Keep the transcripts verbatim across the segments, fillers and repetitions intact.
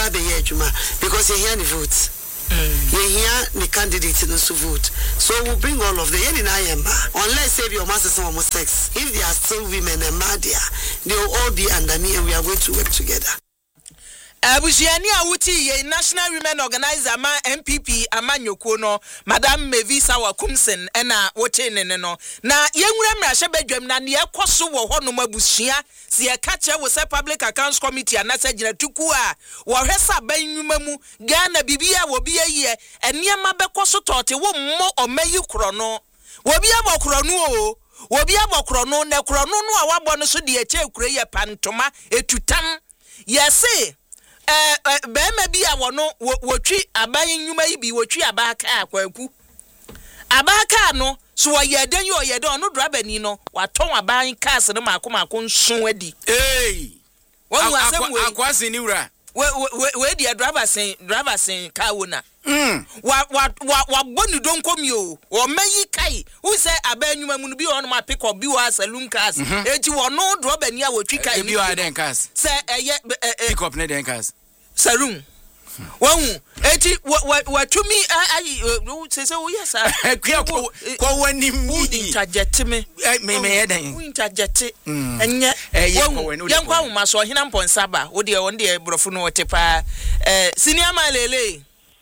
ba be ye juma because you hear the votes. Mm. You hear the candidates in the vote. So we'll bring all of them in I M A. Unless say your master some almost sex. If they are still women and Madia, they will all be under me and we are going to work together. Abujiani Awuti ye National Women Organizer ma M P P amanyoko no Madam Mevisa Wakumsen ena wote nene no na yenwura mrahye badwam na ne ekoso wo ho no mabusua se ye ka che wo se Public Accounts Committee anasa gina tuku a wo hwesa banwuma mu Ghana bibia wo bia ye eniema bekoso tote wo mmo omayi kro no wo bia bokro no o wo bia bokro no ne kro no no a wabɔ no so de eche kure ye pantoma etutam yesi eh be ma bi a wono wotwi aban nwuma yi bi wotwi abaka akwaku abaka no so ye den yo ye don no drabani no waton aban cars no makomako nson adi eh wonu asem we akwase ni wura we we di driver sen driver sen ka wona mm wa wa wa bonu don komi o o mayi kai who say aban nwuma mu no bi on ma pick up bi wa saloon cars eti wono drabani a wotwi kai bi wa den cars say eye pick up ne den cars saloon Won eti wa tumi ayi say say oh yes ah ko ko wani mi interject me me me eden we interject enye won yankwa wo maso hina mponsaba wo de won de brofo no wote pa eh senior malele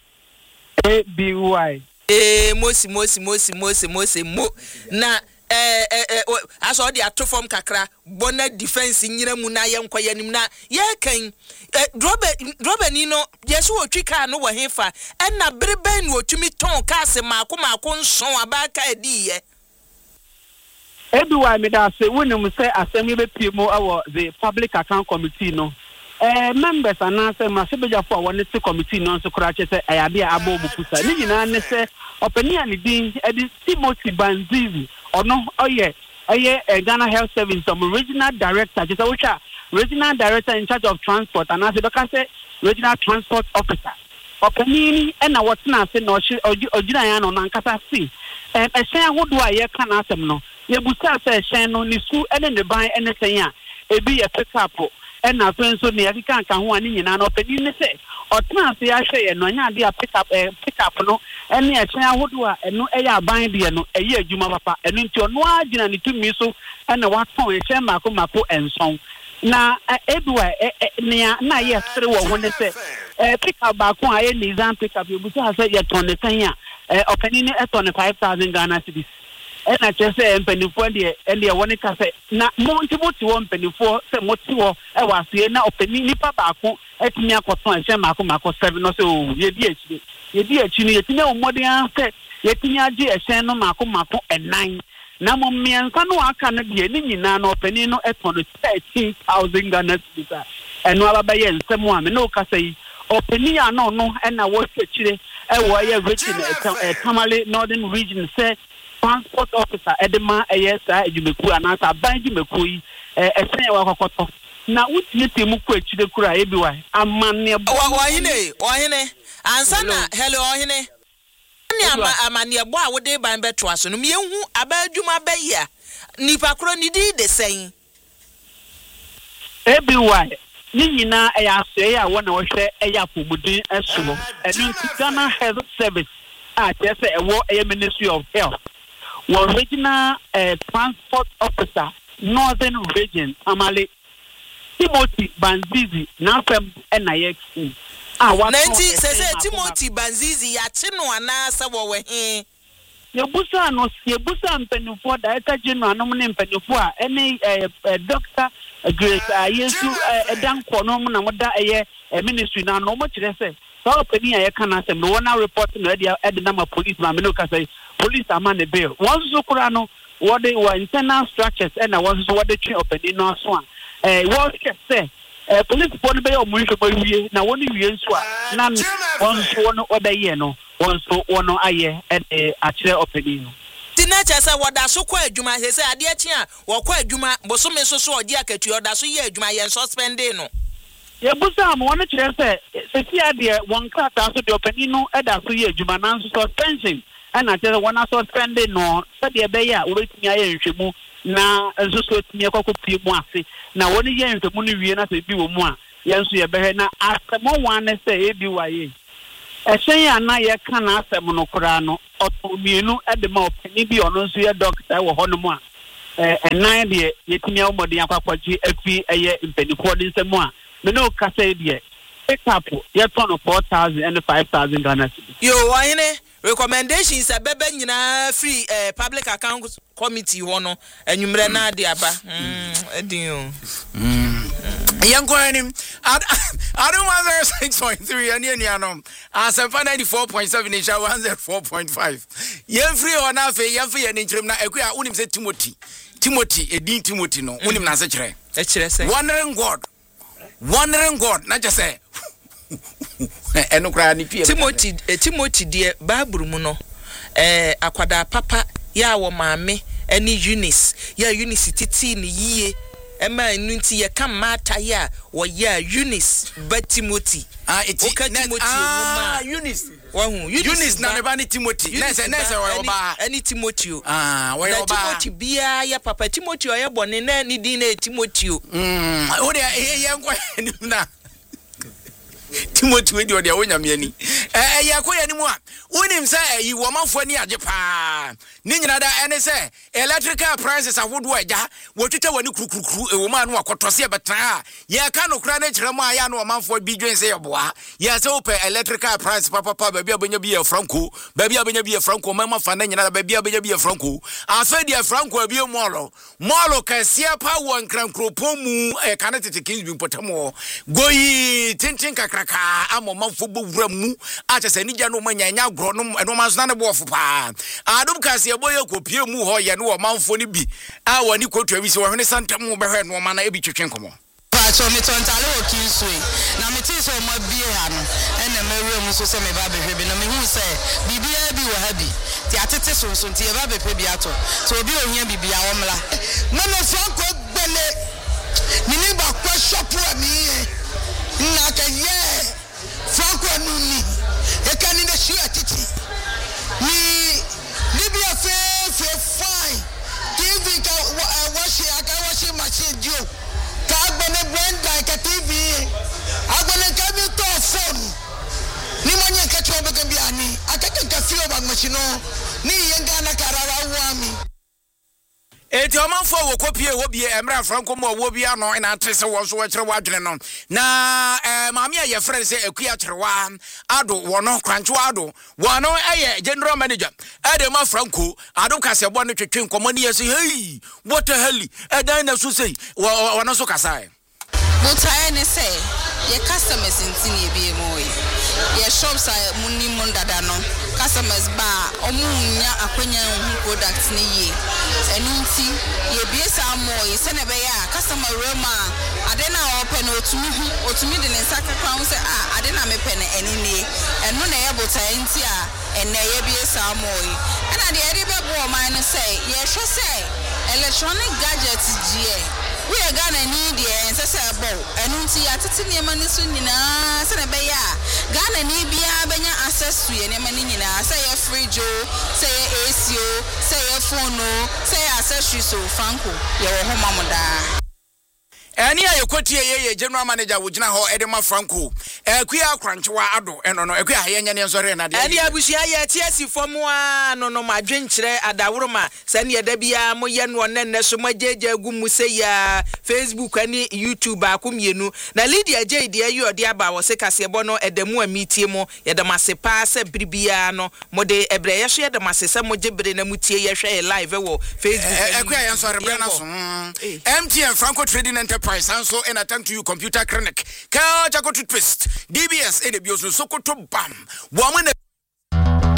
A B Y eh mosi mosi mosi mosi mosi mo na eh eh aso de ato form kakra bona defense nyira mu na yenkwa yanim na ye kan drobe drobe ni no yeso otwi ka no wo hefa na breben no otumi ton ka se maako maako nson abaka edi ye A B Y me da say wonu say asemi be pie mu awo the Public Account Committee no eh members anase ma se beja fo woni se committee no so kura che say ayade abo bukusa ni nyina ne se opani ani din edi Timothy Banzizi ono oye oye Ghana Health Service some regional director je say which regional director in charge of transport and as the say regional transport officer opani ni na wotna se no ogina ya no nankasa si eh ehyan hodo a ye kana asem no ye busa se ehyan no ni su ene ne ban ene sen a ebi ye pick up na so so ne yaka kan ho ani nyina no opani ni se otna se ya hwe ye no nya de a pick up eh pick up no ene ehyan hodo a eno eye aban de no eye adwuma papa eno nti ono agina ni tumi so ene waton ehyan mako mako enson na edwa ne na ye sere wo ho ne se eh pick up ba ko aye ni zan pick up you say say ye ton ne tan ya eh opani ni e ton five thousand Ghana cedis e na che say empanifo de e de woni ka say na monti boti wo empanifo say moti wo e wasie na opani ni pa ba ko etimi akoton ehye mako mako seven no say o ye di echi ye di echi ni ye timi o modern say ye timi age ehye no mako mako e nine na mo miensa no aka na de ni nyina na opani no eton thirteen thousand Ghana cedis eno aba ba ye nsem a me no ka say opani ya no no e na wo twechire e wo ye region e Tamale Northern Region say transport officer edema eyesa ejumeku anasa banjumeku yi eh esen wa kokoto na wutie temu ku achide kura ebi wa amane bo wa hine wa hine ansa na hello wa hine ni ama amane bo a wode ban beto aso no mehu abadwuma bayia nipa kro ni di de sen ebi wa ni nyina eya so eya wona wo hwe eya pomudin esulo enu Ghana Health Service a tese ewo eya Ministry of Health one regional uh, transport officer Northern Region Tamale Timothy Banzizi na fam N I X ah wa ninety say say Timothy Banzizi ya che no anasa wo we he ye busa no ye busa mpenufo director general no ne mpenufo a ene doctor Grace Ayesu edanko no na moda eye ministry na no mo kire say so opani aye kana sem no na report no e de na ma police ma me no ka say police amane the bill once so kura no what they were internal structures and once so what they train opani no so eh what say eh police pon be o mu hwe ba wie na woni wie nso a na once one odaye no once one aye e a kire opani no tinacha say woda so kwa adwuma say say ade achi a wo kwa adwuma bosome so so oje akatu oda so ye adwuma ye suspending no ye busa am woni kire say se ti ade won kata so de opani no e da so ye adwuma na so suspension and I tell one suspending no so de be ya wo betimi aye nhwemu na nso so timi akoko pie mu ase na woni ye nhwemu no wie na se bi wo mu a yenso ye behe na asemo wan say ebi waye ehyen ya na ye ka na asem no kura no otomienu e de ma opani bi ono nso ye doctor wo ho no mu a eh enan de yetimi awomode akwakwaji afi eye mpaniko de nsemu a me no ka say de pick up ye turn four thousand and five thousand Ghana cedis. Yo wahine recommendations abebe nyina free uh, public account committee hono enwumre na de aba mm edin o mm yanko anim I don't want six point three and yen as a ninety-four point seven is one oh four point five yen free on afa yen free yen nchirem na ekua unim say Timothy Timothy edin Timothy no unim na se kire e kire say wondering God wondering God na just say eno kra ni pie Timothy Timothy de Bible mu no eh akwada papa ya wo maame eni Eunice ya Eunice titi ni yie ema nunti ye kam mata ya wo ya Eunice ba Timothy ah eti Timothy ah Eunice wahu Eunice na ne ba ni Timothy na se na se wo ba eni Timothy ah wo ba Timothy bia ya papa Timothy oye bone na ni din na Timothy mm o de ye nkwa ni na Timothy we de onyamiani eh yakoya ni mu a unim say yi wo manfo ani age pa ni nyina da ene say electrical prices ahodo aja wotwetwa wani kurukuru e wo ma no akotose e betan ye ka no kura na kire mu aya no manfo bi dwen say yeboa ye say open electrical price papa papa ba bia benya bi e franco ba bia benya bi e franco mama fa na nyina ba bia benya bi e franco afa dia franco abi e molo molo kasia pa wo nkrankropon mu e kana tete kings bi potamo goyi tintin kakra ka amomanfo bowura mu acha se nija no manya nya gro no no manso na bo ofo pa adum kase boye kopie mu ho ye no omanfo ni bi a wani kotu abi se wo hwene santam wo behwe no ma na ebi twetwen komo pa cho mi tontale o kinsui na mi ti so mo bie ha no ene mewure mu so se me ba behwe bi no me hu se bibia bi wo ha bi ti atete so so ti e ba bepe bi ato so obi ohia bibia wo mla no no franco gbele ni ni ba kwa shop ami na ka ye franco nuni e kan ni de shi atiti ni libya fe fe fine tv ka wash aka wash machine dio ka gbene blender ka tv agbene ka mi to phone ni manye ka cho be kan bi ani akaka ka fi oba machine ni yenga na karara wa mi eti omanfo wo kopie wo bie emra franco mo wo bia no na trese wo so wo kire wadwene no na eh maami aye friend say akua kirewa ado wo no krancho ado wo no aye general manager ade ma franco ado kase bo no twetwe nkomo ne yesi hey what the hell edan na so say wo no so kasa Mutaye ne say ye customers ntini bi moyi ye shops are muni mundada no customers ba omunya akwanya hu products ne ye enunti ye biesa moyi se ne be ya customer rema adena open otumi hu otumi de nsaka kwa say ah adena me pen enini enu na ye Mutaye nti a enne ye biesa moyi na de eri be bo man no say ye hwe say electronic gadgets gie we are gonna need the ancestor bow and unti atete ne mani so nyina se na be ya Ghana ni bia benya access to ye ne mani nyina say ye fridge o say ye A C o say ye phone o say ye accessories so franco ye wo ho mamoda eni aye kotie ye ye general manager wo gina ho edema franco akua kranchwa ado eno no akua ye nyane nso re na de eni abusia ye tie asifo mo a no no madwenkyere adawroma se ne da bia mo ye no ne ne so majeje agumu se ya Facebook ani YouTube akomienu na Lydia J de ayi ode aba wo se kasebo no edamu amitie mo ye da masepa se bribia no mo de ebre ye so ye da masese mo jebre na mutie ye hwe live wo Facebook akua ye nso re bre na so M T N Franco Trading Enterprise also in attempt to you computer clinic ka chako toothpaste D B S e de bioso sokoto bam wo